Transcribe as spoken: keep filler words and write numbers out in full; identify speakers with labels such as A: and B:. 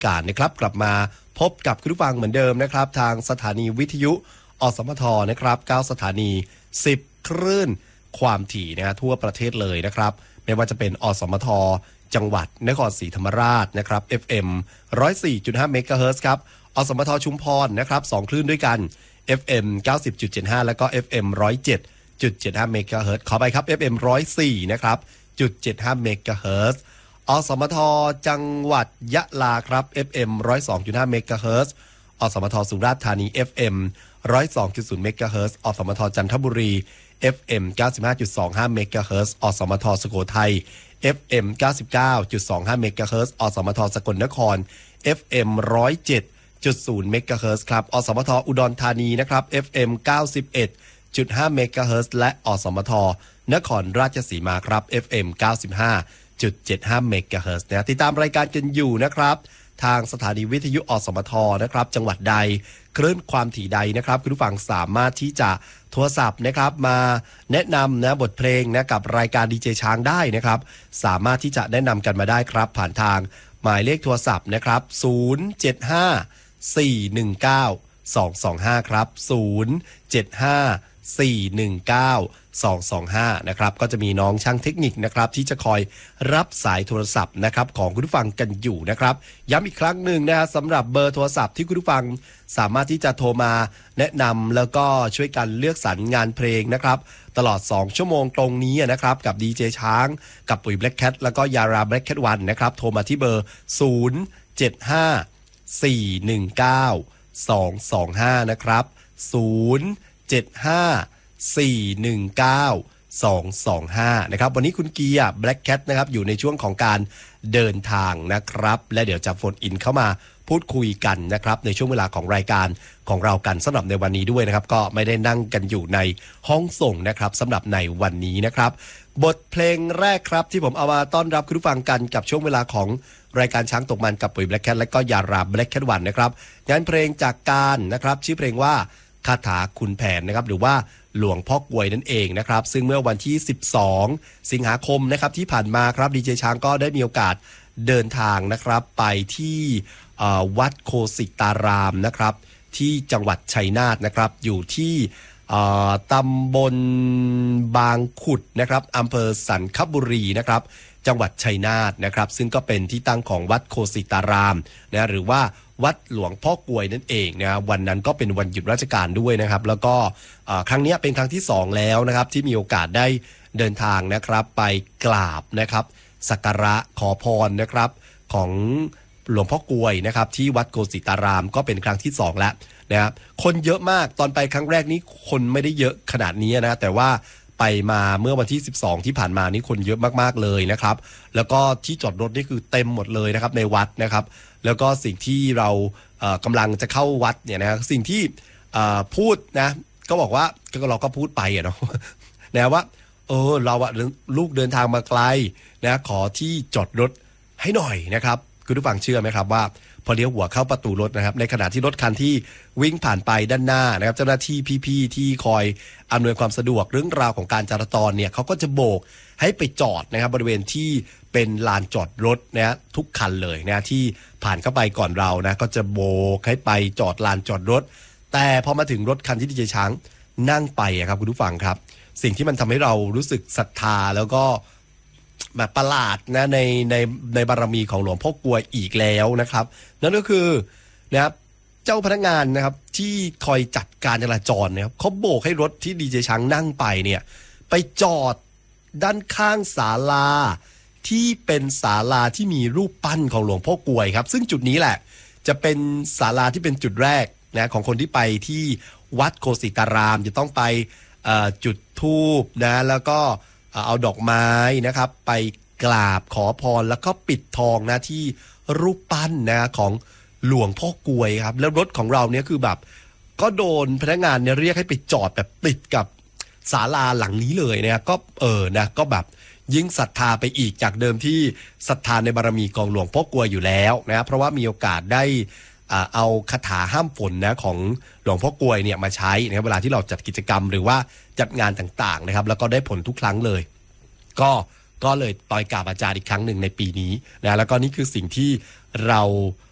A: การนะครับกลับมาพบกับคุณผู้ฟังเหมือนเดิมนะครับทางสถานีวิทยุอสมทนะครับเก้าสถานีสิบคลื่นความถี่นะฮะทั่วประเทศเลยนะครับไม่ว่าจะเป็นอสมทจังหวัดนครศรีธรรมราชนะครับ เอฟ เอ็ม หนึ่งร้อยสี่จุดห้า เมกะเฮิรตซ์ครับอสมทชุมพรนะครับสองคลื่นด้วยกัน เอฟ เอ็ม เก้าสิบจุดเจ็ดห้า แล้วก็ เอฟ เอ็ม หนึ่งร้อยเจ็ดจุดเจ็ดห้า เมกะเฮิรตซ์ขอไปครับ เอฟ เอ็ม หนึ่งร้อยสี่นะครับจุดเจ็ดห้า เมกะเฮิรตซ์อสมทจังหวัดยะลาครับ เอฟ เอ็ม หนึ่งร้อยสองจุดห้า เมกะเฮิรตซ์อสมทสุราษฎร์ธานี เอฟ เอ็ม หนึ่งร้อยสองจุดศูนย์ เมกะเฮิรตซ์อสมทจันทบุรี เอฟ เอ็ม เก้าสิบห้าจุดสองห้า เมกะเฮิรตซ์อสมทสุโขทัย เอฟ เอ็ม เก้าสิบเก้าจุดสองห้า เมกะเฮิรตซ์อสมทสกลนคร เอฟ เอ็ม หนึ่งร้อยเจ็ดจุดศูนย์ เมกะเฮิรตซ์ครับอสมทอุดรธานีนะครับ เอฟ เอ็ม เก้าสิบเอ็ดจุดห้า เมกะเฮิรตซ์และอสมทนครราชสีมาครับ เอฟ เอ็ม เก้าสิบห้าจุดเจ็ดห้า เมกะเฮิรตซ์นะติดตามรายการกันอยู่นะครับทางสถานีวิทยุอสมทนะครับจังหวัดใดคลื่นความถี่ใดนะครับคุณผู้ฟังสามารถที่จะโทรศัพท์นะครับมาแนะนำนะบทเพลงนะกับรายการดีเจช้างได้นะครับสามารถที่จะแนะนำกันมาได้ครับผ่านทางหมายเลขโทรศัพท์นะครับศูนย์ เจ็ด ห้า สี่ หนึ่ง เก้า สอง สอง ห้าครับศูนย์ เจ็ด ห้า สี่ หนึ่ง เก้า สอง สอง ห้านะครับก็จะมีน้องช่างเทคนิคนะครับที่จะคอยรับสายโทรศัพท์นะครับของคุณผู้ฟังกันอยู่นะครับย้ำอีกครั้งหนึ่งนะฮะสำหรับเบอร์โทรศัพท์ที่คุณผู้ฟังสามารถที่จะโทรมาแนะนำแล้วก็ช่วยกันเลือกสรรงานเพลงนะครับตลอดสองชั่วโมงตรงนี้นะครับกับดีเจช้างกับปุ๋ย Black Cat แล้วก็ยารา Black Cat วันนะครับโทรมาที่เบอร์ศูนย์ เจ็ด ห้า สี่ หนึ่ง เก้า สอง สอง ห้านะครับศูนย์ เจ็ด ห้า สี่ หนึ่ง เก้า สอง สอง ห้านะครับวันนี้คุณเกียร์ Black Cat นะครับอยู่ในช่วงของการเดินทางนะครับและเดี๋ยวจะโฟนอินเข้ามาพูดคุยกันนะครับในช่วงเวลาของรายการของเรากันสำหรับในวันนี้ด้วยนะครับก็ไม่ได้นั่งกันอยู่ในห้องส่งนะครับสำหรับในวันนี้นะครับบทเพลงแรกครับที่ผมเอามาต้อนรับคุณผู้ฟังกันกับช่วงเวลาของรายการช้างตกมันกับปุ๋ย Black Cat และก็ยารา Black Cat วันนะครับงานเพลงจากการนะครับชื่อเพลงว่าคาถาคุณแผนนะครับหรือว่าหลวงพ่อกวยนั่นเองนะครับซึ่งเมื่อวันที่สิบสองสิงหาคมนะครับที่ผ่านมาครับดีเจช้างก็ได้มีโอกาสเดินทางนะครับไปที่วัดโคสิตารามนะครับที่จังหวัดชัยนาทนะครับอยู่ที่ตำบลบางขุดนะครับอำเภอสันคบุรีนะครับจังหวัดชัยนาทนะครับซึ่งก็เป็นที่ตั้งของวัดโคสิตารามนะหรือว่าวัดหลวงพ่อกวยนั่นเองนะวันนั้นก็เป็นวันหยุดราชการด้วยนะครับแล้วก็ครั้งนี้เป็นครั้งที่สองแล้วนะครับที่มีโอกาสได้เดินทางนะครับไปกราบนะครับสักการะขอพรนะครับของหลวงพ่อกวยนะครับที่วัดโคสิตารามก็เป็นครั้งที่สองแล้วนะครับคนเยอะมากตอนไปครั้งแรกนี้คนไม่ได้เยอะขนาดนี้นะแต่ว่าไปมาเมื่อวันที่สิบสองที่ผ่านมานี่คนเยอะมากๆเลยนะครับแล้วก็ที่จอดรถนี่คือเต็มหมดเลยนะครับในวัดนะครับแล้วก็สิ่งที่เราเอ่อกำลังจะเข้าวัดเนี่ยนะสิ่งที่เอ่อพูดนะก็บอกว่าก็เราก็พูดไปอะเนาะนะว่าเออเราอะลูกเดินทางมาไกลนะขอที่จอดรถให้หน่อยนะครับคุณผู้ฟังเชื่อไหมครับว่าพอเลี้ยวหัวเข้าประตูรถนะครับในขณะที่รถคันที่วิ่งผ่านไปด้านหน้านะครับเจ้าหน้าที่พี่ๆที่คอยอำนวยความสะดวกเรื่องราวของการจราจรเนี่ยเขาก็จะโบกให้ไปจอดนะครับบริเวณที่เป็นลานจอดรถนะทุกคันเลยนะที่ผ่านเข้าไปก่อนเรานะก็จะโบกให้ไปจอดลานจอดรถแต่พอมาถึงรถคันที่ดีเจช้างนั่งไปครับคุณผู้ฟังครับสิ่งที่มันทำให้เรารู้สึกศรัทธาแล้วก็แบบประหลาดนะในในในบารมีของหลวงพ่อกวยอีกแล้วนะครับนั่นก็คือนะครับเจ้าพนักงานนะครับที่คอยจัดการจราจรนะครับเขาโบกให้รถที่ดีเจช้างนั่งไปเนี่ยไปจอดด้านข้างศาลาที่เป็นศาลาที่มีรูปปั้นของหลวงพ่อกวยครับซึ่งจุดนี้แหละจะเป็นศาลาที่เป็นจุดแรกนะของคนที่ไปที่วัดโคสิตารามจะต้องไปจุดธูปนะแล้วก็เอาดอกไม้นะครับไปกราบขอพรแล้วก็ปิดทองนะที่รูปปั้นนะของหลวงพ่อกวยครับแล้วรถของเราเนี่ยคือแบบก็โดนพนักงานเนี่ยเรียกให้ไปจอดแบบติดกับศาลาหลังนี้เลยนะก็เออนะก็แบบยิ่งศรัทธาไปอีกจากเดิมที่ศรัทธาในบารมีของหลวงพ่อกวยอยู่แล้วนะเพราะว่ามีโอกาสได้เอาคาถาห้ามฝนนะของหลวงพ่อกวยเนี่ยมาใช้นะครับเวลาที่เราจัดกิจกรรมหรือว่าจัดงานต่างๆนะครับแล้วก็ได้ผลทุกครั้งเลยก็ก็เลยต่อยกราบอาจารย์อีกครั้งหนึ่งในปีนี้นะแล้วก็นี่คือสิ่งที่เรา